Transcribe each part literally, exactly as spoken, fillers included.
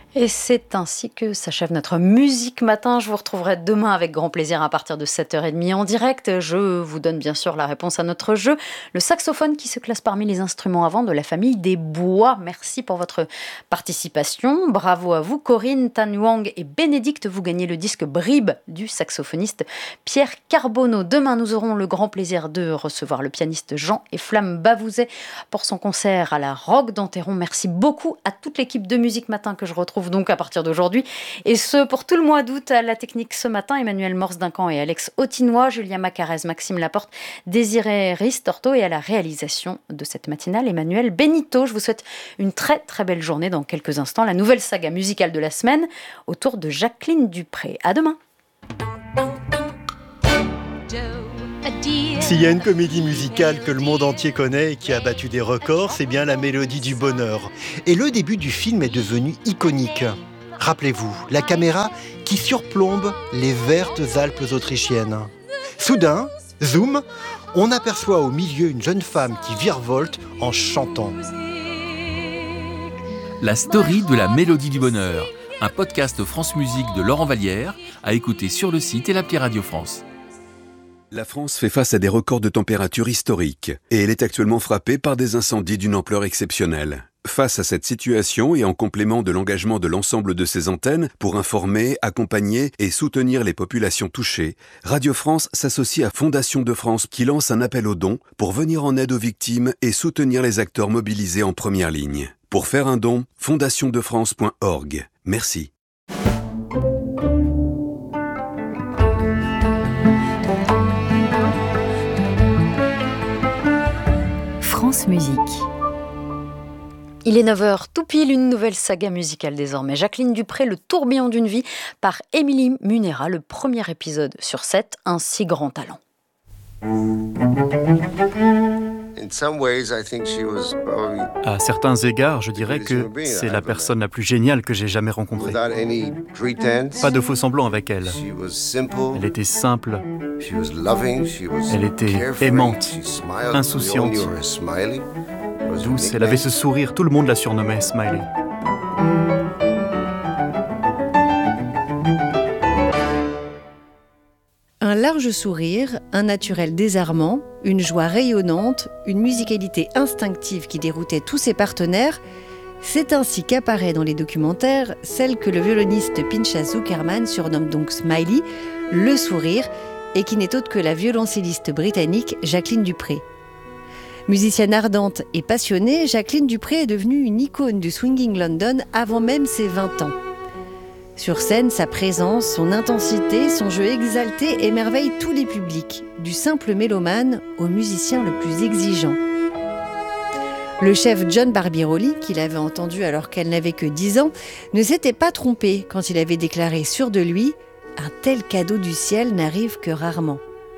Et c'est ainsi que s'achève notre Musique Matin. Je vous retrouverai demain avec grand plaisir à partir de sept heures trente en direct. Je vous donne bien sûr la réponse à notre jeu. Le saxophone qui se classe parmi les instruments à vent de la famille des bois. Merci pour votre participation. Bravo à vous Corinne, Tan Wang et Bénédicte. Vous gagnez le disque Bribe du saxophoniste Pierre Carbonneau. Demain, nous aurons le grand plaisir de recevoir le pianiste Jean et Flamme Bavouzet pour son concert à la Roque d'Enterron. Merci beaucoup à toute l'équipe de Musique Matin que je retrouve donc à partir d'aujourd'hui, et ce pour tout le mois d'août. À la technique ce matin, Emmanuel Morse-Duncan et Alex Autinois, Julien Macarez, Maxime Laporte, Désiré Ristorto, et à la réalisation de cette matinale, Emmanuel Benito. Je vous souhaite une très très belle journée. Dans quelques instants, la nouvelle saga musicale de la semaine autour de Jacqueline Dupré. À demain. S'il y a une comédie musicale que le monde entier connaît et qui a battu des records, c'est bien La Mélodie du Bonheur. Et le début du film est devenu iconique. Rappelez-vous, la caméra qui surplombe les vertes Alpes autrichiennes. Soudain, zoom, on aperçoit au milieu une jeune femme qui virevolte en chantant. La story de La Mélodie du Bonheur, un podcast France Musique de Laurent Vallière, à écouter sur le site et l'appli Radio France. La France fait face à des records de température historiques et elle est actuellement frappée par des incendies d'une ampleur exceptionnelle. Face à cette situation et en complément de l'engagement de l'ensemble de ses antennes pour informer, accompagner et soutenir les populations touchées, Radio France s'associe à Fondation de France qui lance un appel aux dons pour venir en aide aux victimes et soutenir les acteurs mobilisés en première ligne. Pour faire un don, fondation de france point org. Merci. France Musique. Il est neuf heures tout pile, une nouvelle saga musicale désormais. Jacqueline Dupré, Le tourbillon d'une vie, par Émilie Munera, le premier épisode sur sept, un si grand talent. À certains égards, je dirais que c'est la personne la plus géniale que j'ai jamais rencontrée. Pas de faux semblants avec elle. Elle était simple, elle était aimante, insouciante, douce. Elle avait ce sourire, tout le monde la surnommait Smiley. Un large sourire, un naturel désarmant, une joie rayonnante, une musicalité instinctive qui déroutait tous ses partenaires, c'est ainsi qu'apparaît dans les documentaires celle que le violoniste Pinchas Zukerman surnomme donc Smiley, le sourire, et qui n'est autre que la violoncelliste britannique Jacqueline Dupré. Musicienne ardente et passionnée, Jacqueline Dupré est devenue une icône du swinging London avant même ses vingt ans. Sur scène, sa présence, son intensité, son jeu exalté émerveillent tous les publics, du simple mélomane au musicien le plus exigeant. Le chef John Barbirolli, qui l'avait entendu alors qu'elle n'avait que dix ans, ne s'était pas trompé quand il avait déclaré sûr de lui « Un tel cadeau du ciel n'arrive que rarement ».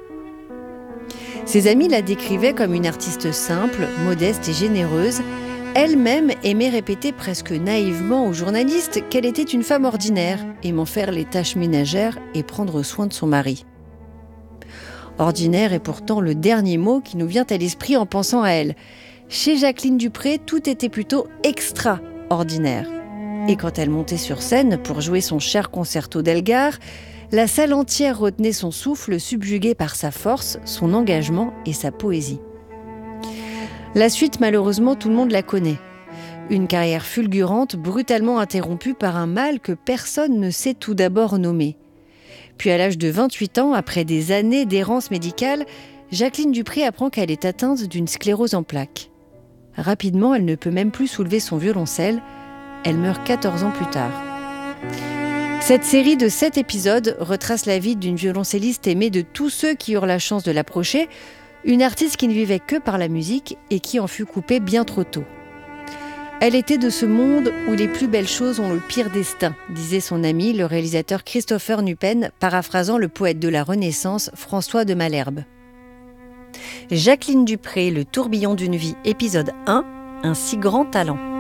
Ses amis la décrivaient comme une artiste simple, modeste et généreuse. Elle-même aimait répéter presque naïvement aux journalistes qu'elle était une femme ordinaire, aimant faire les tâches ménagères et prendre soin de son mari. Ordinaire est pourtant le dernier mot qui nous vient à l'esprit en pensant à elle. Chez Jacqueline Dupré, tout était plutôt extraordinaire. Et quand elle montait sur scène pour jouer son cher concerto d'Elgar, la salle entière retenait son souffle, subjuguée par sa force, son engagement et sa poésie. La suite, malheureusement, tout le monde la connaît. Une carrière fulgurante, brutalement interrompue par un mal que personne ne sait tout d'abord nommer. Puis à l'âge de vingt-huit ans, après des années d'errance médicale, Jacqueline Dupré apprend qu'elle est atteinte d'une sclérose en plaques. Rapidement, elle ne peut même plus soulever son violoncelle. Elle meurt quatorze ans plus tard. Cette série de sept épisodes retrace la vie d'une violoncelliste aimée de tous ceux qui eurent la chance de l'approcher, une artiste qui ne vivait que par la musique et qui en fut coupée bien trop tôt. Elle était de ce monde où les plus belles choses ont le pire destin, disait son ami, le réalisateur Christopher Nupen, paraphrasant le poète de la Renaissance François de Malherbe. Jacqueline Dupré, Le tourbillon d'une vie, épisode un, un si grand talent.